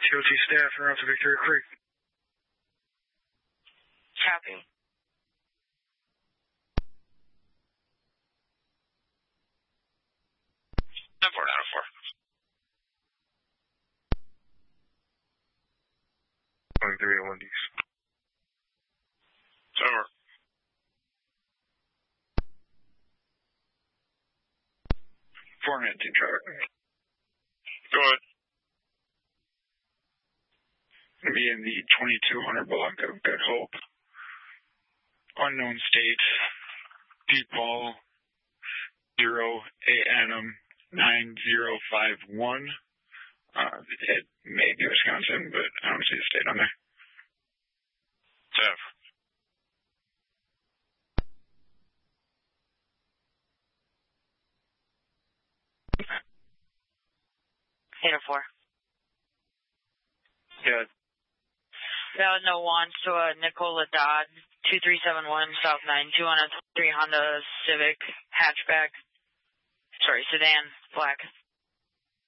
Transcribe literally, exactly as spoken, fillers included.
T O T staff are out to Victoria Creek. Copy. ten four nine oh four. twenty-three to Wendy's. Over. four nineteen traffic. Go ahead. Be in the twenty-two hundred block of Good Hope. Unknown state. D-Paul zero A N M nine zero five one. Uh, it may be Wisconsin, but I don't see the state on there. Jeff. eight oh four. Good. Valid no one, so uh, Nicola Dodd, two three seven one South nine two on a three Honda Civic hatchback. Sorry, sedan, black.